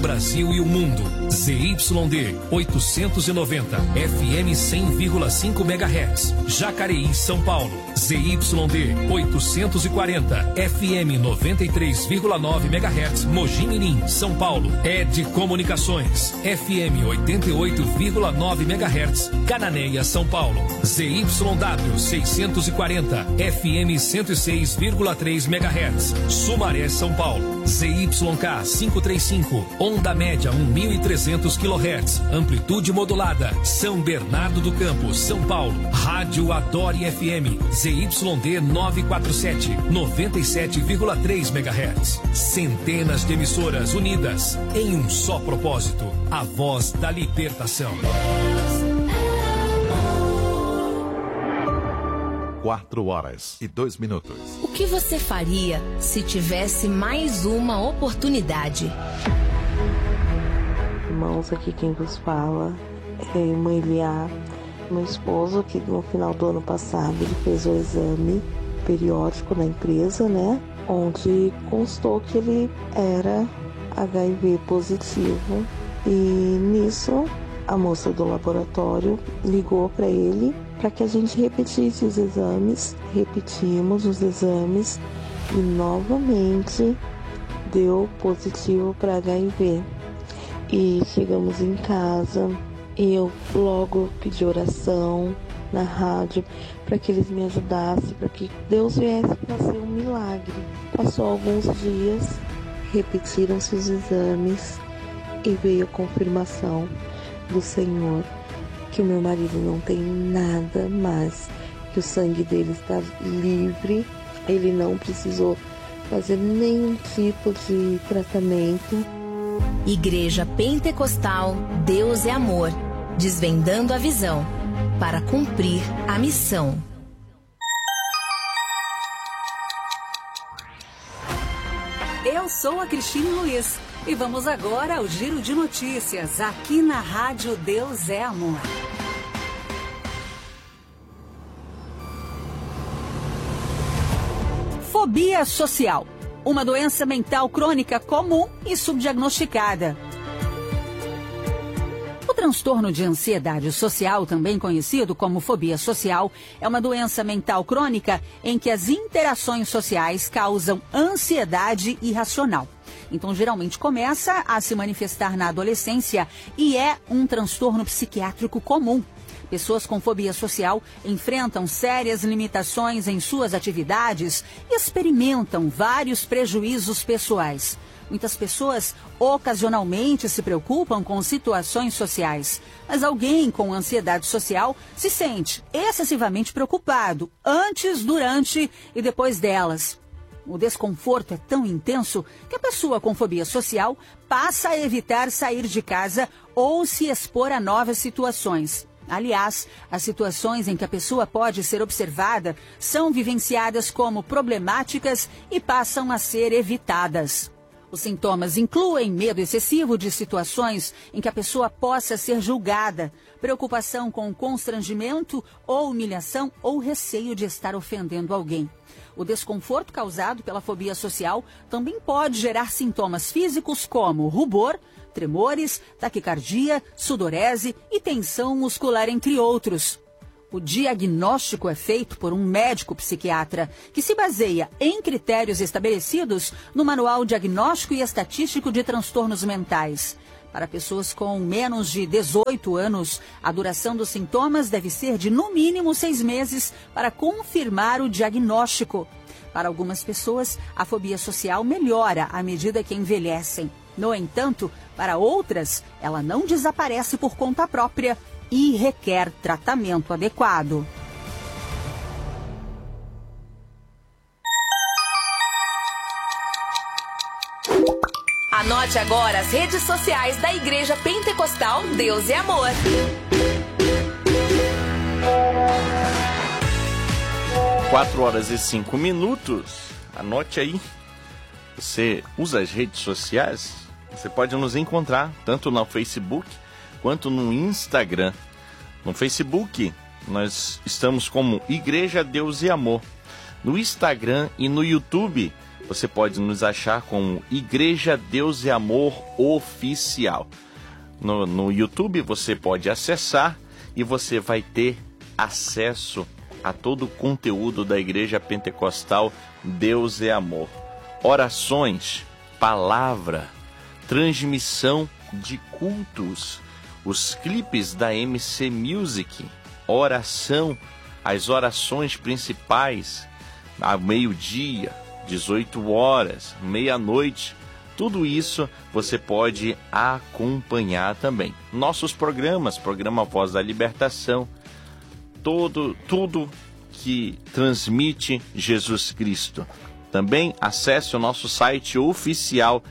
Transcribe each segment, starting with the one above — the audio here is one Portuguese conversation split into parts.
Brasil e o mundo. ZYD 890, FM 100,5 MHz. Jacareí, São Paulo. ZYD 840, FM 93,9 MHz. Mogi Mirim, São Paulo. ED Comunicações, FM 88,9 MHz. Cananéia, São Paulo. ZYW 640, FM 106,3 MHz. Sumaré, São Paulo. ZYK 535, onda média 1.300 kHz, amplitude modulada. São Bernardo do Campo, São Paulo. Rádio Adore FM, ZYD 947, 97,3 MHz. Centenas de emissoras unidas em um só propósito: a voz da libertação. 4h02. O que você faria se tivesse mais uma oportunidade? Irmãos, aqui quem vos fala é a irmã Eliá, meu esposo, que no final do ano passado ele fez o exame periódico na empresa, né? Onde constou que ele era HIV positivo. E nisso a moça do laboratório ligou para ele para que a gente repetisse os exames. Repetimos os exames e novamente deu positivo para HIV. E chegamos em casa e eu logo pedi oração na rádio para que eles me ajudassem, para que Deus viesse fazer um milagre. Passou alguns dias, repetiram-se os exames e veio a confirmação do Senhor que o meu marido não tem nada mais, que o sangue dele está livre, ele não precisou fazer nenhum tipo de tratamento. Igreja Pentecostal Deus é Amor, desvendando a visão para cumprir a missão. Eu sou a Cristine Luiz e vamos agora ao Giro de Notícias aqui na Rádio Deus é Amor. Fobia social, uma doença mental crônica comum e subdiagnosticada. O transtorno de ansiedade social, também conhecido como fobia social, é uma doença mental crônica em que as interações sociais causam ansiedade irracional. Então, geralmente começa a se manifestar na adolescência e é um transtorno psiquiátrico comum. Pessoas com fobia social enfrentam sérias limitações em suas atividades e experimentam vários prejuízos pessoais. Muitas pessoas ocasionalmente se preocupam com situações sociais, mas alguém com ansiedade social se sente excessivamente preocupado antes, durante e depois delas. O desconforto é tão intenso que a pessoa com fobia social passa a evitar sair de casa ou se expor a novas situações. Aliás, as situações em que a pessoa pode ser observada são vivenciadas como problemáticas e passam a ser evitadas. Os sintomas incluem medo excessivo de situações em que a pessoa possa ser julgada, preocupação com constrangimento ou humilhação ou receio de estar ofendendo alguém. O desconforto causado pela fobia social também pode gerar sintomas físicos como rubor, tremores, taquicardia, sudorese e tensão muscular, entre outros. O diagnóstico é feito por um médico psiquiatra que se baseia em critérios estabelecidos no Manual Diagnóstico e Estatístico de Transtornos Mentais. Para pessoas com menos de 18 anos, a duração dos sintomas deve ser de no mínimo 6 meses para confirmar o diagnóstico. Para algumas pessoas, a fobia social melhora à medida que envelhecem. No entanto, para outras, ela não desaparece por conta própria e requer tratamento adequado. Anote agora as redes sociais da Igreja Pentecostal Deus é Amor. 4h05. Anote aí. Você usa as redes sociais? Você pode nos encontrar tanto no Facebook quanto no Instagram. No Facebook, nós estamos como Igreja Deus e Amor. No Instagram e no YouTube, você pode nos achar como Igreja Deus e Amor Oficial. No YouTube você pode acessar e você vai ter acesso a todo o conteúdo da Igreja Pentecostal Deus é Amor. Orações, palavra, transmissão de cultos, os clipes da MC Music, oração, as orações principais, ao meio-dia, 18 horas, meia-noite, tudo isso você pode acompanhar também. Nossos programas, programa Voz da Libertação, tudo que transmite Jesus Cristo. Também acesse o nosso site oficial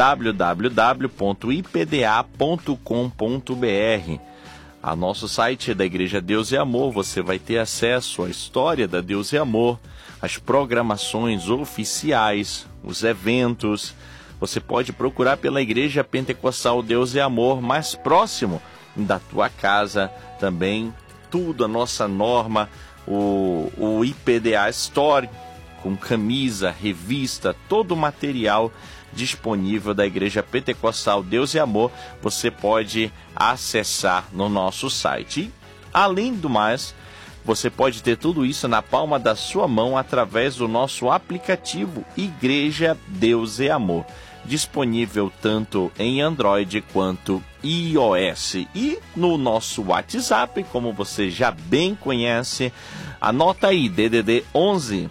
www.ipda.com.br. A nosso site da Igreja Deus e Amor, você vai ter acesso à história da Deus e Amor, as programações oficiais, os eventos. Você pode procurar pela Igreja Pentecostal Deus e Amor mais próximo da tua casa também. Tudo, a nossa norma, o IPDA Store, com camisa, revista, todo o material disponível da Igreja Pentecostal Deus e Amor, você pode acessar no nosso site. E, além do mais, você pode ter tudo isso na palma da sua mão através do nosso aplicativo Igreja Deus e Amor, disponível tanto em Android quanto iOS. E no nosso WhatsApp, como você já bem conhece, anota aí, DDD 11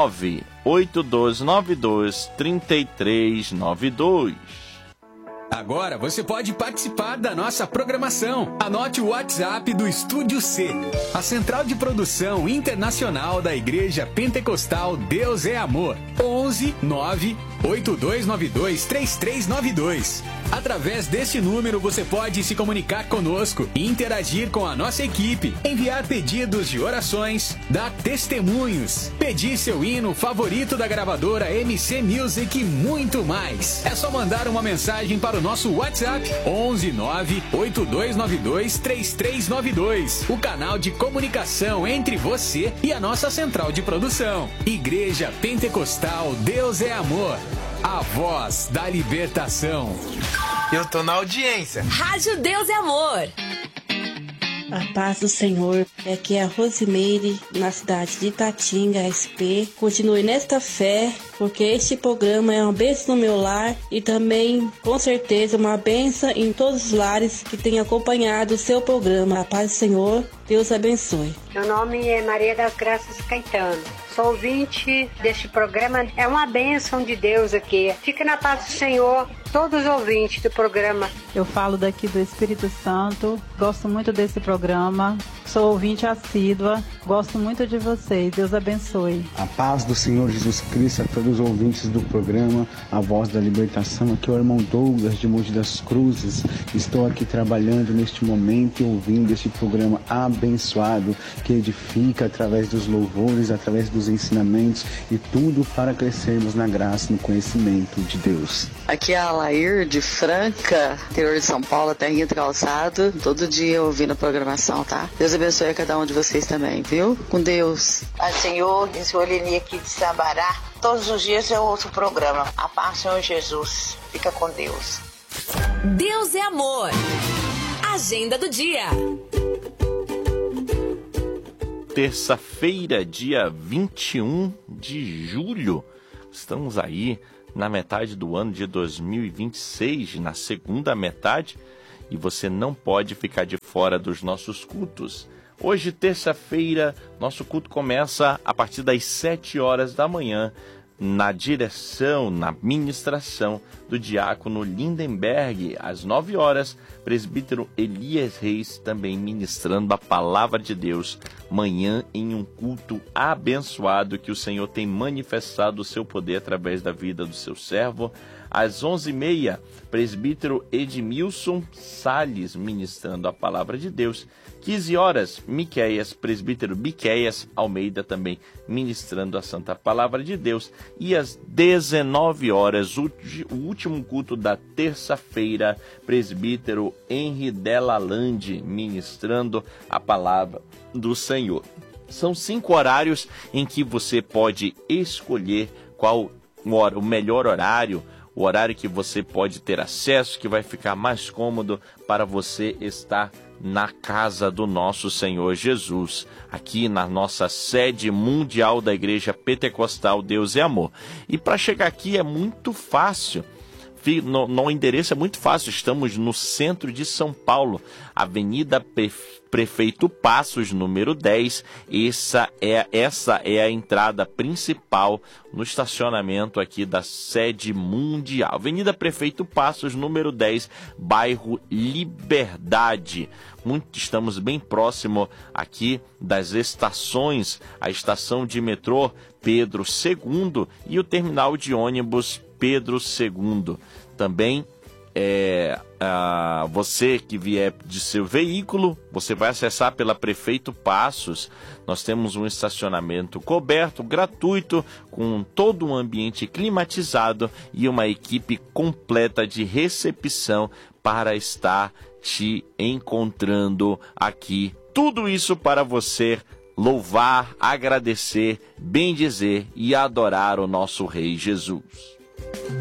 98292 3392. Agora você pode participar da nossa programação. Anote o WhatsApp do Estúdio C, a central de produção internacional da Igreja Pentecostal Deus é Amor. 11 98292 3392. Através deste número você pode se comunicar conosco, interagir com a nossa equipe, enviar pedidos de orações, dar testemunhos, pedir seu hino favorito da gravadora MC Music e muito mais. É só mandar uma mensagem para o nosso WhatsApp 11 98292 3392, o canal de comunicação entre você e a nossa central de produção. Igreja Pentecostal Deus é Amor, a voz da libertação. Eu tô na audiência. Rádio Deus é Amor. A paz do Senhor. Aqui é a Rosimeire, na cidade de Itatinga, SP. Continue nesta fé, porque este programa é uma bênção no meu lar e também, com certeza, uma bênção em todos os lares que têm acompanhado o seu programa. A paz do Senhor, Deus abençoe. Meu nome é Maria das Graças Caetano. Sou ouvinte deste programa. É uma bênção de Deus aqui. Fica na paz do Senhor, todos os ouvintes do programa. Eu falo daqui do Espírito Santo. Gosto muito desse programa. Sou ouvinte assídua. Gosto muito de vocês. Deus abençoe. A paz do Senhor Jesus Cristo a todos os ouvintes do programa A Voz da Libertação. Aqui é o irmão Douglas de Mogi das Cruzes. Estou aqui trabalhando neste momento e ouvindo este programa abençoado que edifica através dos louvores, através dos ensinamentos e tudo para crescermos na graça e no conhecimento de Deus. Aqui é a Lair de Franca, interior de São Paulo, Terrinha do Calçado. Todo dia ouvindo a programação, tá? Deus abençoe a cada um de vocês também, viu? Com Deus. Pai Senhor, eu sou Eleni aqui de Sabará. Todos os dias eu ouço o programa. A paz, Senhor Jesus. Fica com Deus. Deus é Amor. Agenda do dia. Terça-feira, dia 21 de julho. Estamos aí na metade do ano de 2026, na segunda metade, e você não pode ficar de fora dos nossos cultos. Hoje, terça-feira, nosso culto começa a partir das 7 horas da manhã, na direção, na ministração do diácono Lindenberg. Às 9 horas, presbítero Elias Reis também ministrando a palavra de Deus, manhã em um culto abençoado que o Senhor tem manifestado o seu poder através da vida do seu servo. Às 11h30, presbítero Edmilson Salles ministrando a palavra de Deus. 15 horas, presbítero Miqueias Almeida também ministrando a santa palavra de Deus. E às 19 horas, o último culto da terça-feira, presbítero Henri Delalande ministrando a palavra do Senhor. São 5 horários em que você pode escolher qual o melhor horário, o horário que você pode ter acesso, que vai ficar mais cômodo para você estar na casa do nosso Senhor Jesus, aqui na nossa sede mundial da Igreja Pentecostal Deus é Amor. E para chegar aqui é muito fácil. No endereço é muito fácil, estamos no centro de São Paulo, Avenida Prefeito Passos, número 10. Essa é a entrada principal no estacionamento aqui da sede mundial. Avenida Prefeito Passos, número 10, bairro Liberdade. Estamos bem próximo aqui das estações, a estação de metrô Pedro II e o terminal de ônibus Pedro II. Também você que vier de seu veículo, você vai acessar pela Prefeito Passos. Nós temos um estacionamento coberto, gratuito, com todo um ambiente climatizado e uma equipe completa de recepção para estar te encontrando aqui. Tudo isso para você louvar, agradecer, bendizer e adorar o nosso Rei Jesus.